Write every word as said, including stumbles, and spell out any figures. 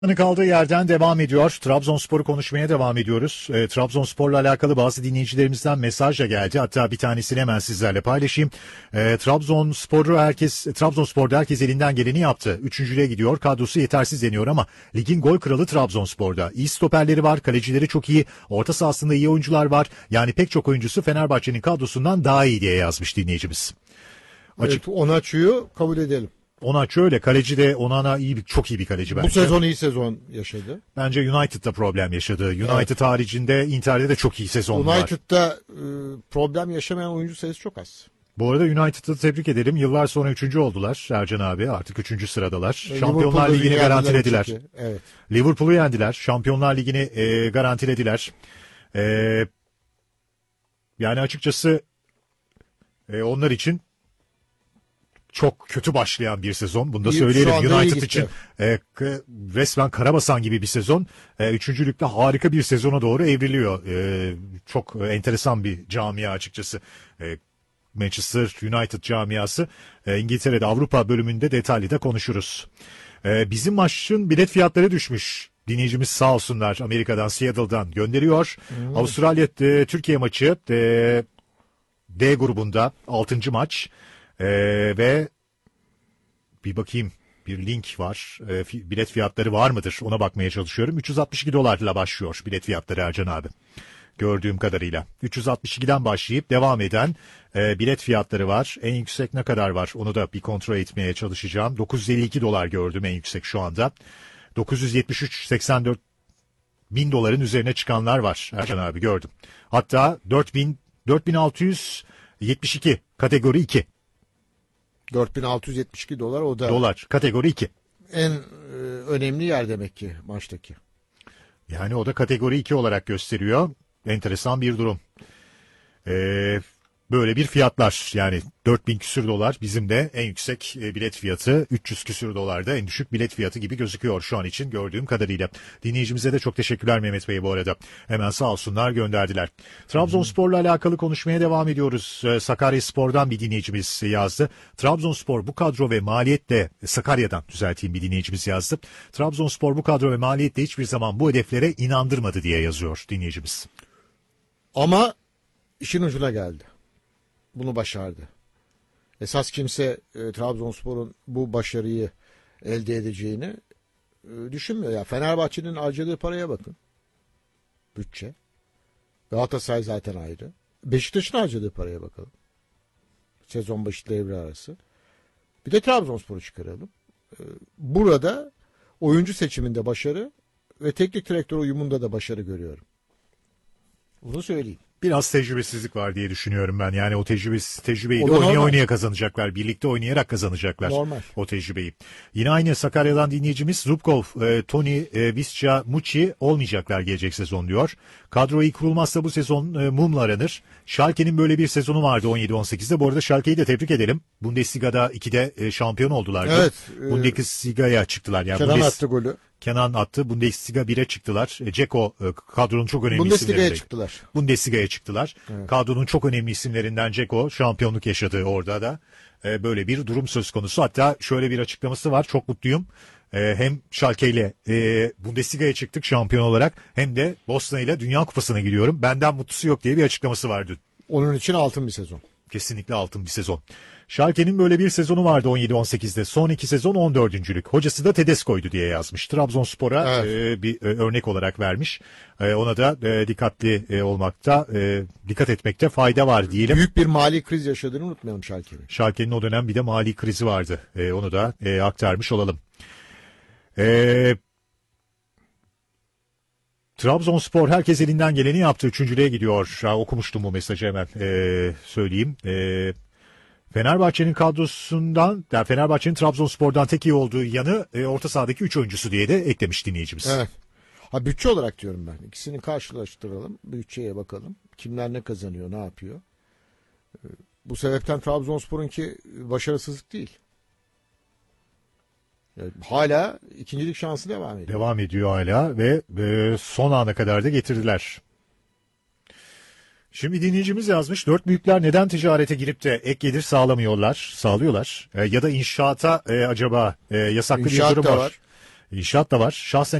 Kaldığı yerden devam ediyor. Trabzonspor'u konuşmaya devam ediyoruz. E, Trabzonspor'la alakalı bazı dinleyicilerimizden mesaj da geldi. Hatta bir tanesini hemen sizlerle paylaşayım. E, Trabzonspor'u herkes, Trabzonspor'da herkes elinden geleni yaptı. Üçüncülüğe gidiyor. Kadrosu yetersiz deniyor ama ligin gol kralı Trabzonspor'da. İyi stoperleri var, kalecileri çok iyi. Orta sahasında iyi oyuncular var. Yani pek çok oyuncusu Fenerbahçe'nin kadrosundan daha iyi diye yazmış dinleyicimiz. Açık. Evet, Onaçu'yu kabul edelim. Onaçu öyle. Kaleci de Onana iyi bir, çok iyi bir kaleci bence. Bu sezon iyi sezon yaşadı. Bence United'da problem yaşadı. United evet. haricinde Inter'de de çok iyi sezon var. United'da e, problem yaşamayan oyuncu sayısı çok az. Bu arada United'ı tebrik edelim. Yıllar sonra üçüncü oldular Ercan abi. Artık üçüncü sıradalar. E, Şampiyonlar Ligi'ni garantilediler. Evet. Liverpool'u yendiler. Şampiyonlar Ligi'ni e, garantilediler. E, yani açıkçası e, onlar için çok kötü başlayan bir sezon. Bunu da söyleyelim. United için e, resmen karabasan gibi bir sezon. E, üçüncülükte harika bir sezona doğru evriliyor. E, çok enteresan bir camia açıkçası. E, Manchester United camiası. E, İngiltere'de Avrupa bölümünde detaylı da konuşuruz. E, bizim maçın bilet fiyatları düşmüş. Dinleyicimiz sağ olsunlar Amerika'dan, Seattle'dan gönderiyor. Hmm. Avustralya e, Türkiye maçı e, D grubunda altıncı maç. Ee, ve bir bakayım, bir link var. Ee, bilet fiyatları var mıdır? Ona bakmaya çalışıyorum. üç yüz altmış iki dolarla başlıyor bilet fiyatları Ercan abi. Gördüğüm kadarıyla. üç yüz altmış ikiden başlayıp devam eden e, bilet fiyatları var. En yüksek ne kadar var? Onu da bir kontrol etmeye çalışacağım. dokuz yüz elli iki dolar gördüm en yüksek şu anda. dokuz yüz yetmiş üç seksen dört bin doların üzerine çıkanlar var Ercan abi, gördüm. Hatta dört bin dört bin altı yüz yetmiş iki kategori iki. dört bin altı yüz yetmiş iki dolar o da. Dolar kategori iki. En e, önemli yer demek ki maçtaki. Yani o da kategori iki olarak gösteriyor. Enteresan bir durum. Eee... Böyle bir fiyatlar, yani dört bin küsür dolar bizim de en yüksek bilet fiyatı, üç yüz küsür dolarda en düşük bilet fiyatı gibi gözüküyor şu an için gördüğüm kadarıyla. Dinleyicimize de çok teşekkürler Mehmet Bey bu arada. Hemen sağ olsunlar gönderdiler. Trabzonspor'la alakalı konuşmaya devam ediyoruz. Sakaryaspor'dan bir dinleyicimiz yazdı. Trabzonspor bu kadro ve maliyetle, Sakarya'dan düzelteyim, bir dinleyicimiz yazdı. Trabzonspor bu kadro ve maliyetle hiçbir zaman bu hedeflere inandırmadı diye yazıyor dinleyicimiz. Ama işin ucuna geldi. Bunu başardı. Esas kimse e, Trabzonspor'un bu başarıyı elde edeceğini e, düşünmüyor. Ya Fenerbahçe'nin harcadığı paraya bakın. Bütçe. Galatasaray zaten ayrı. Beşiktaş'ın harcadığı paraya bakalım. Sezon başı devre arası. Bir de Trabzonspor'u çıkaralım. E, burada oyuncu seçiminde başarı ve teknik direktör uyumunda da başarı görüyorum. Bunu söyleyeyim. Biraz tecrübesizlik var diye düşünüyorum ben. Yani o tecrübesi, tecrübeyi de oynaya oynaya kazanacaklar. Birlikte oynayarak kazanacaklar. Normal. O tecrübeyi. Yine aynı Sakarya'dan dinleyicimiz Zubkov, e, Tony, e, Visca, Muçi olmayacaklar gelecek sezon diyor. Kadro iyi kurulmazsa bu sezon e, mumla aranır. Schalke'nin böyle bir sezonu vardı on yedi on sekizde. Bu arada Schalke'yi de tebrik edelim. Bundesliga'da ikide e, şampiyon oldular. Evet. E, Bundesliga'ya çıktılar. Yani Kenan Bundes- attı golü. Kenan attı. Bundesliga bire çıktılar. Ceko kadronun çok önemli Bundesliga'ya isimlerinden. çıktılar. Bundesliga'ya çıktılar. Evet. Kadronun çok önemli isimlerinden Ceko şampiyonluk yaşadı orada da. Ee, böyle bir durum söz konusu. Hatta şöyle bir açıklaması var. Çok mutluyum. Ee, hem Schalke ile e, Bundesliga'ya çıktık şampiyon olarak, hem de Bosna ile Dünya Kupası'na gidiyorum. Benden mutlusu yok diye bir açıklaması vardı. Onun için altın bir sezon. Kesinlikle altın bir sezon. Schalke'nin böyle bir sezonu vardı on yedi on sekizde. Son iki sezon on dördüncülük. Hocası da Tedesco'ydu diye yazmış. Trabzonspor'a evet. e, bir e, örnek olarak vermiş. E, ona da e, dikkatli e, olmakta, e, dikkat etmekte fayda var diyelim. Büyük bir mali kriz yaşadığını unutmayalım Schalke'nin. Schalke'nin o dönem bir de mali krizi vardı. E, onu da e, aktarmış olalım. Eee... Trabzonspor herkes elinden geleni yaptı. Üçüncülüğe gidiyor. Ha, okumuştum bu mesajı, hemen ee, söyleyeyim. Ee, Fenerbahçe'nin kadrosundan, yani Fenerbahçe'nin Trabzonspor'dan tek iyi olduğu yanı e, orta sahadaki üç oyuncusu diye de eklemiş dinleyicimiz. Evet. Ha, bütçe olarak diyorum ben. İkisini karşılaştıralım. Bütçeye bakalım. Kimler ne kazanıyor, ne yapıyor. Ee, bu sebepten Trabzonspor'unki başarısızlık değil. Yani hala ikincilik şansı devam ediyor. Devam ediyor hala ve e, son ana kadar da getirdiler. Şimdi dinleyicimiz yazmış. Dört büyükler neden ticarete girip de ek gelir sağlamıyorlar, sağlıyorlar? E, ya da inşaata e, acaba e, yasaklı İnşaat bir durum var. var. İnşaat da var. Şahsen